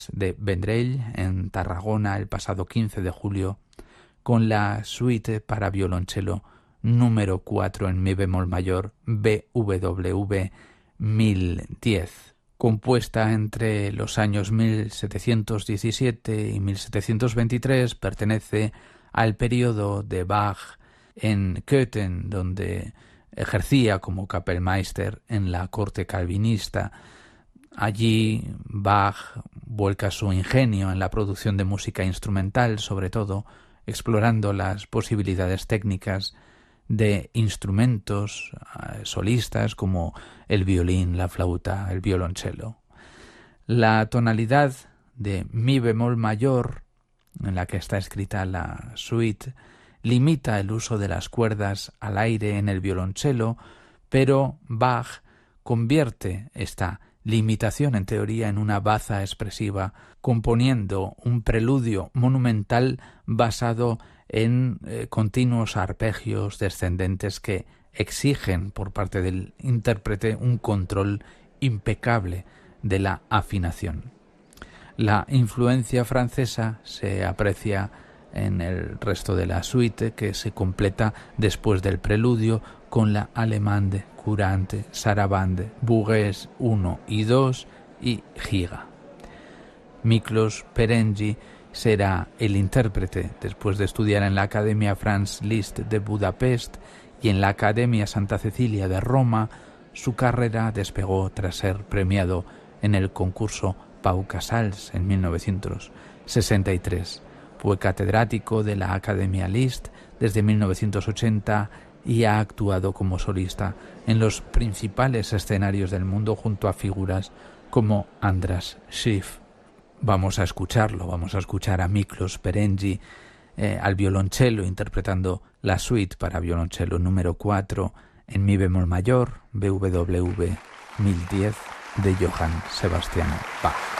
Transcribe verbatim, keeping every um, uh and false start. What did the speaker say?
de Vendrell en Tarragona el pasado quince de julio con la suite para violonchelo número cuatro en mi bemol mayor B W V mil diez, compuesta entre los años mil setecientos diecisiete y mil setecientos veintitrés, pertenece al periodo de Bach en Köthen, donde ejercía como Kapellmeister en la corte calvinista. Allí Bach vuelca su ingenio en la producción de música instrumental, sobre todo explorando las posibilidades técnicas de instrumentos eh, solistas como el violín, la flauta, el violonchelo. La tonalidad de mi bemol mayor, en la que está escrita la suite, limita el uso de las cuerdas al aire en el violonchelo, pero Bach convierte esta limitación en teoría en una baza expresiva, componiendo un preludio monumental basado en eh, continuos arpegios descendentes que exigen por parte del intérprete un control impecable de la afinación. La influencia francesa se aprecia en el resto de la suite, que se completa después del preludio con la Allemande, Courante, Sarabande, Bourges uno y dos y Giga. Miklos Ferengi será el intérprete después de estudiar en la Academia Franz Liszt de Budapest y en la Academia Santa Cecilia de Roma. Su carrera despegó tras ser premiado en el concurso Pau Casals en mil novecientos sesenta y tres. Fue catedrático de la Academia Liszt desde mil novecientos ochenta y ha actuado como solista en los principales escenarios del mundo junto a figuras como András Schiff. Vamos a escucharlo, vamos a escuchar a Miklos Ferengi eh, al violonchelo interpretando la suite para violonchelo número cuatro en mi bemol mayor B W V mil diez de Johann Sebastian Bach.